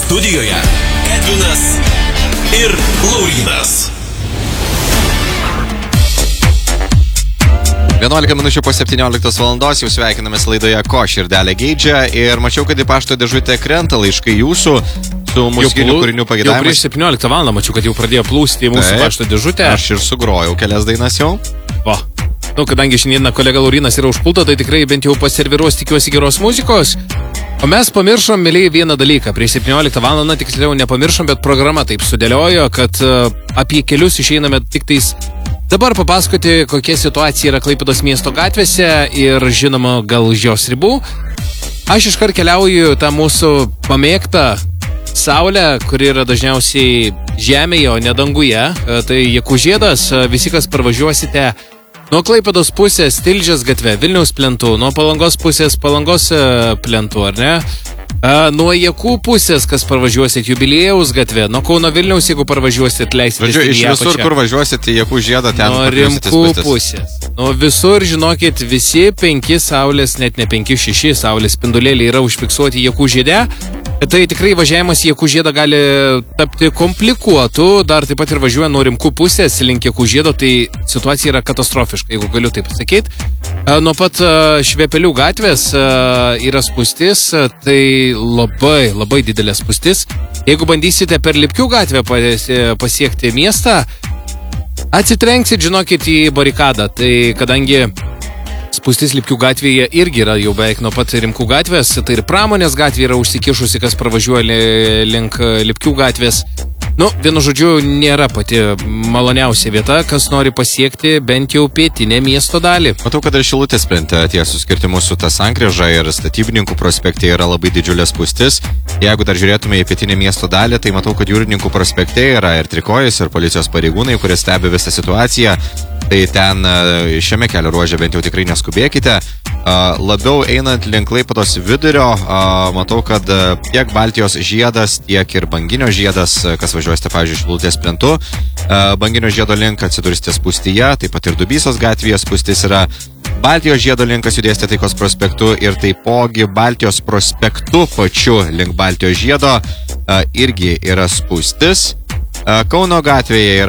Studijoje Edvinas ir Laurynas. 11 minučių po 17 valandos jau sveikinamės laidoje Ko širdelė geidžia ir mačiau, kad į pašto dėžutę krenta laiškai jūsų su muzikinių kūrinių pageidavimas. Jau prieš 17 valandą mačiau, kad jau pradėjo plūsti į mūsų pašto dėžutę. Aš ir sugrojau kelias dainas jau. Va. Nu, kadangi šiandien kolega Laurynas yra už pulto, tai tikrai bent jau paserviruos, tikiuosi, geros muzikos. O mes pamiršom, mėlyje, vieną dalyką. Prieš 17 valandą, tiksliau nepamiršom, bet programa taip sudėliojo, kad apie kelius išeiname tik tais dabar papasakoti, kokia situacija yra Klaipėdos miesto gatvėse ir, žinoma, gal už jos ribų. Aš iškart keliauju tą mūsų pamėgtą saulę, kuri yra dažniausiai žemėje, o ne danguje. Tai Jakužėdas, visi, kas parvažiuosite nuo Klaipėdos pusės Tilžės gatve, Vilniaus plentų, nuo Palangos pusės Palangos plentų, ar ne? Nuo Jakų pusės, kas parvažiuosit Jubiliejaus gatve, nuo Kauno Vilniaus, jeigu parvažiuosit, leisite. Žodžiu, iš visur, kur važiuosit į Jakų žiedą, ten nuo Rimkų pusės. Nuo visur, žinokit, visi 5 saulės, net ne 5-6 saulės spindulėliai yra užfiksuoti Jakų žiede. Tai tikrai važiavimas į Jakų žiedą gali tapti komplikuotu, dar taip pat ir važiuoja nuo Rimkų pusės link Jakų žiedo, tai situacija yra katastrofiška, jeigu galiu taip pasakyti. Nuo pat Švepelių gatvės yra spūstis, tai labai didelė spūstis. Jeigu bandysite per Lipkių gatvę pasiekti miestą, atsitrenksit, žinokit, į barikadą, tai kadangi spūstis Lipkių gatvėje irgi yra jau beveik nuo pat Rimkų gatvės, tai ir Pramonės gatvė yra užsikišusi, kas pravažiuoja link Lipkių gatvės. Nu, vienu žodžiu, nėra pati maloniausia vieta, kas nori pasiekti bent jau pietinę miesto dalį. Matau, kad ir Šilutės plente ties suskirtimu su ta sankryža ir Statybininkų prospekte yra labai didžiulė spūstis. Jeigu dar žiūrėtume į pietinę miesto dalį, tai matau, kad Jūrininkų prospekte yra ir trikojus, ir policijos pareigūnai, kurie stebi visą situaciją. Tai ten šiame kelio ruože bent jau tikrai neskubėkite. Labiau einant link Klaipėdos vidurio, matau, kad tiek Baltijos žiedas, tiek ir Banginio žiedas, kas važiuosite, pavyzdžiui, Šilutės plentu, Banginio žiedo link atsidursite spūstyje, taip pat ir Dubysos gatvėje spūstis yra. Baltijos žiedo linkas judėsite Taikos prospektu ir taipogi Baltijos prospektu pačiu link Baltijos žiedo irgi yra spūstis. Kauno gatvėje yra